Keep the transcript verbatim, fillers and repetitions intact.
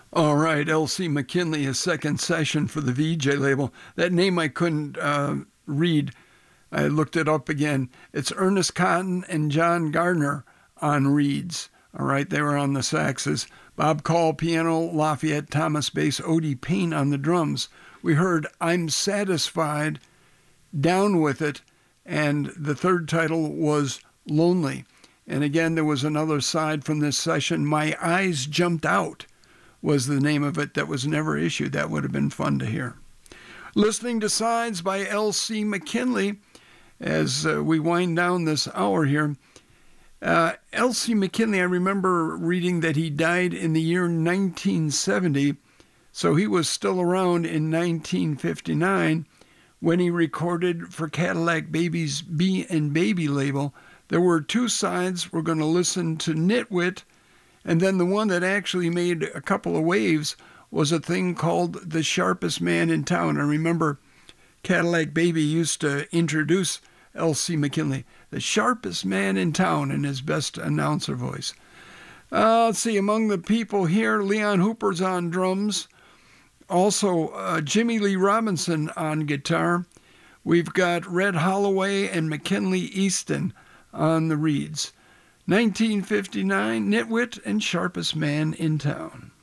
All right, L C McKinley, a second session for the V J label. That name I couldn't uh, read. I looked it up again. It's Ernest Cotton and John Gardner on reeds. All right, they were on the saxes. Bob Call, piano, Lafayette Thomas bass, Odie Payne on the drums. We heard I'm Satisfied, Down With It, and the third title was Lonely. And again, there was another side from this session, My Eyes Jumped Out was the name of it, that was never issued. That would have been fun to hear. Listening to Sides by L C McKinley as uh, we wind down this hour here. Uh, L C McKinley, I remember reading that he died in the year nineteen seventy, so he was still around in nineteen fifty-nine when he recorded for Cadillac Baby's B and Baby label. There were two sides. We're going to listen to Nitwit, and then the one that actually made a couple of waves was a thing called The Sharpest Man in Town. I remember Cadillac Baby used to introduce L C McKinley, the sharpest man in town, in his best announcer voice. Uh, let's see, among the people here, Leon Hooper's on drums. Also, uh, Jimmy Lee Robinson on guitar. We've got Red Holloway and McKinley Easton on the reeds. nineteen fifty-nine, Nitwit and Sharpest Man in Town.